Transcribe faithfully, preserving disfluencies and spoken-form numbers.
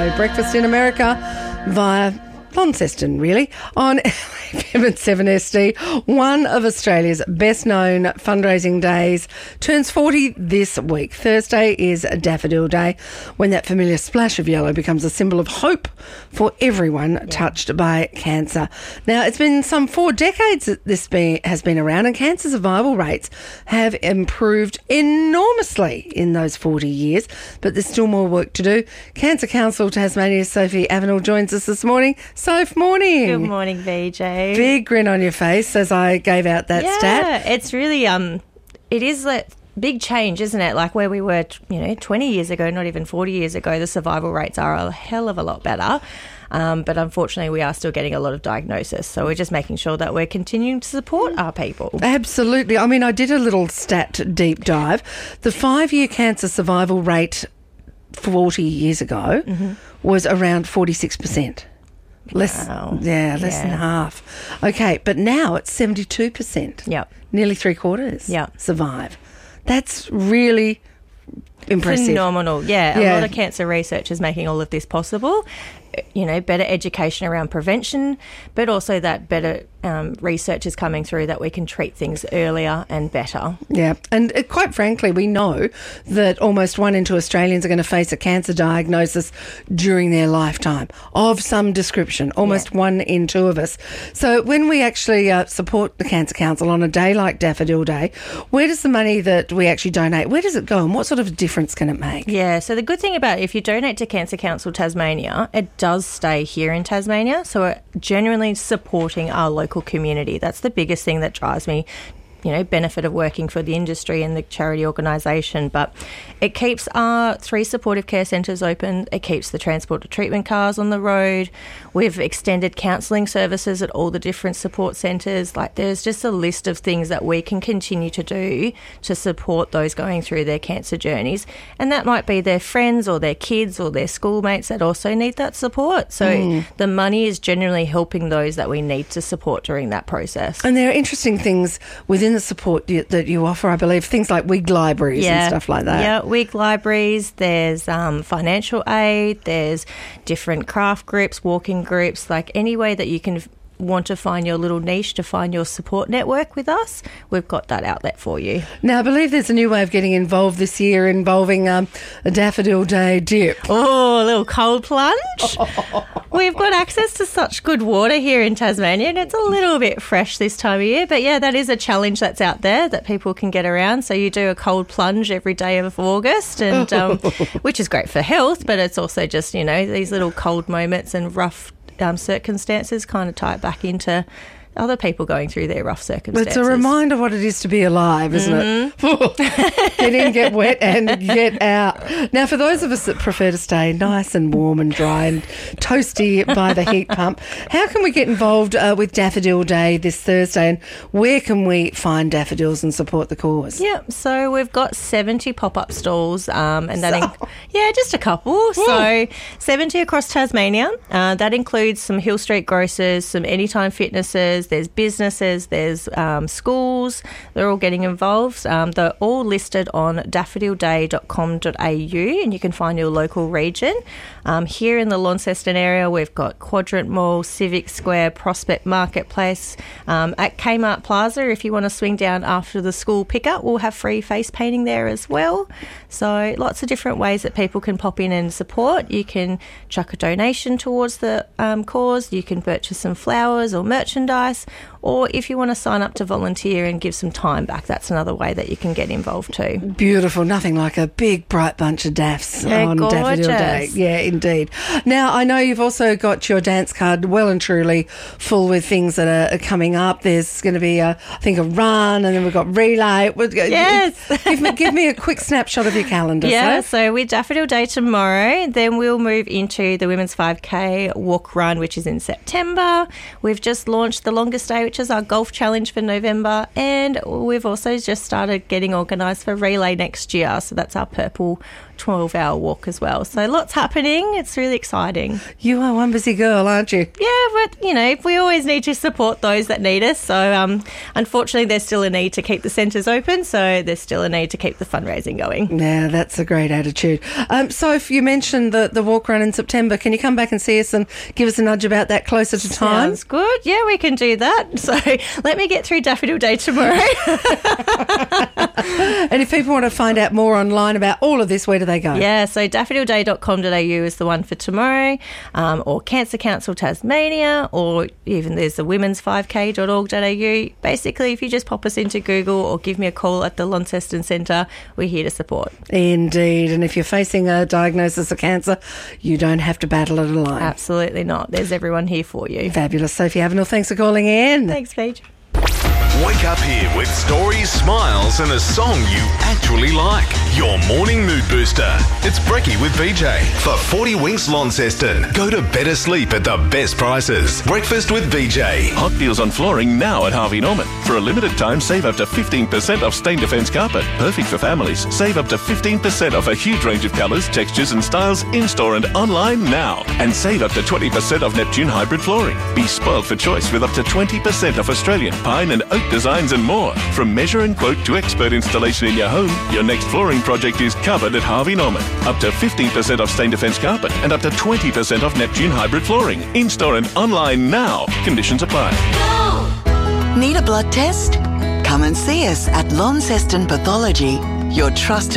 Breakfast in America via Launceston, really, on F M and seven S D. One of Australia's best-known fundraising days turns forty this week. Thursday is Daffodil Day, when that familiar splash of yellow becomes a symbol of hope for everyone yeah. touched by cancer. Now, it's been some four decades that this be, has been around, and cancer survival rates have improved enormously in those forty years, but there's still more work to do. Cancer Council Tasmania's Sophie Avenel joins us this morning. Soph, morning. Good morning, V J. Big grin on your face as I gave out that yeah, stat. Yeah, it's really, um, it is a big change, isn't it? Like where we were, you know, twenty years ago, not even forty years ago, the survival rates are a hell of a lot better. Um, but unfortunately, we are still getting a lot of diagnosis. So we're just making sure that we're continuing to support our people. Absolutely. I mean, I did a little stat deep dive. The five-year cancer survival rate forty years ago mm-hmm. was around forty-six percent. Less, wow. yeah, less yeah. than half. Okay, but now it's seventy-two percent. Yep. Nearly three quarters yep. survive. That's really impressive. Phenomenal. Yeah, yeah, a lot of cancer research is making all of this possible. You know, better education around prevention, but also that better um, research is coming through that we can treat things earlier and better. Yeah, and uh, quite frankly, we know that almost one in two Australians are going to face a cancer diagnosis during their lifetime of some description, almost yeah. one in two of us. So when we actually uh, support the Cancer Council on a day like Daffodil Day, where does the money that we actually donate, where does it go and what sort of difference can it make? Yeah, so the good thing about if you donate to Cancer Council Tasmania, it does stay here in Tasmania, so we're genuinely supporting our local community. That's the biggest thing that drives me, you know, benefit of working for the industry and the charity organisation. But it keeps our three supportive care centres open. It keeps the transport to treatment cars on the road. We've extended counselling services at all the different support centres. Like, there's just a list of things that we can continue to do to support those going through their cancer journeys. And that might be their friends or their kids or their schoolmates that also need that support. So mm. the money is generally helping those that we need to support during that process. And there are interesting things within the support you, that you offer, I believe, things like wig libraries yeah. and stuff like that. Yeah, wig libraries, there's um, financial aid, there's different craft groups, walking groups, like any way that you can f- want to find your little niche to find your support network with us, we've got that outlet for you. Now, I believe there's a new way of getting involved this year involving um, a Daffodil Day dip. Oh, a little cold plunge. We've got access to such good water here in Tasmania, and it's a little bit fresh this time of year. But yeah, that is a challenge that's out there that people can get around. So you do a cold plunge every day of August, and um, which is great for health, but it's also just, you know, these little cold moments and rough um, circumstances kind of tie it back into other people going through their rough circumstances. It's a reminder what it is to be alive, isn't mm-hmm. it? Get in, get wet and get out. Now, for those of us that prefer to stay nice and warm and dry and toasty by the heat pump, how can we get involved uh, with Daffodil Day this Thursday, and where can we find daffodils and support the cause? Yeah, so we've got seventy pop-up stalls, um, and that, so. inc- yeah, just a couple. Woo. So seventy across Tasmania. Uh, that includes some Hill Street grocers, some Anytime Fitnesses, there's businesses, there's um, schools. They're all getting involved. Um, they're all listed on daffodil day dot com dot a u, and you can find your local region. Um, here in the Launceston area, we've got Quadrant Mall, Civic Square, Prospect Marketplace. Um, at Kmart Plaza, if you want to swing down after the school pickup, we'll have free face painting there as well. So lots of different ways that people can pop in and support. You can chuck a donation towards the um, cause. You can purchase some flowers or merchandise. Or if you want to sign up to volunteer and give some time back, that's another way that you can get involved too. Beautiful. Nothing like a big bright bunch of daffs They're on gorgeous. Daffodil Day. Yeah, indeed. Now, I know you've also got your dance card well and truly full with things that are, are coming up. There's going to be, a, I think, a run, and then we've got relay. Yes. give, me, give me a quick snapshot of your calendar. Yeah, so, so we're Daffodil Day tomorrow. Then we'll move into the Women's five K walk run, which is in September. We've just launched the longest day, which is our golf challenge for November, and we've also just started getting organised for relay next year. So that's our purple twelve-hour walk as well. So lots happening. It's really exciting. You are one busy girl, aren't you? Yeah, but, you know, we always need to support those that need us. So, um, unfortunately, there's still a need to keep the centres open. So there's still a need to keep the fundraising going. Yeah, that's a great attitude. Um, so if you mentioned the, the walk run in September, can you come back and see us and give us a nudge about that closer to time? Sounds good. Yeah, we can do that. So let me get through Daffodil Day tomorrow. And if people want to find out more online about all of this, where do they go? Yeah, so daffodil day dot com dot a u is the one for tomorrow, um, or Cancer Council Tasmania, or even there's the women's five k dot org dot a u. Basically, if you just pop us into Google or give me a call at the Launceston Centre, we're here to support. Indeed. And if you're facing a diagnosis of cancer, you don't have to battle it alone. Absolutely not. There's everyone here for you. Fabulous. Sophie Avenel, thanks for calling in. Thanks, Paige. Wake up here with stories, smiles, and a song you actually like. Your morning mood booster. It's Brekkie with V J. For forty Winks Launceston, go to better sleep at the best prices. Breakfast with V J. Hot deals on flooring now at Harvey Norman. For a limited time, save up to fifteen percent off stain defence carpet. Perfect for families. Save up to fifteen percent off a huge range of colours, textures and styles in-store and online now. And save up to twenty percent off Neptune hybrid flooring. Be spoiled for choice with up to twenty percent off Australian pine and oak designs and more. From measure and quote to expert installation in your home, your next flooring project is covered at Harvey Norman. Up to fifteen percent off stain defence carpet and up to twenty percent off Neptune hybrid flooring. In-store and online now. Conditions apply. Need a blood test? Come and see us at Launceston Pathology, your trusted